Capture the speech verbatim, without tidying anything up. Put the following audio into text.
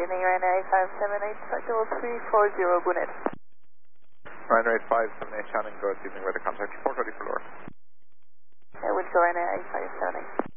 Sydney, Ryanair eight five seven eight, cycle three four zero, go ahead. Ryanair eight five seven eight, Shannon, good evening, weather contact, report ready for Laura. Uh, Windsor Ryanair eight five seven eight.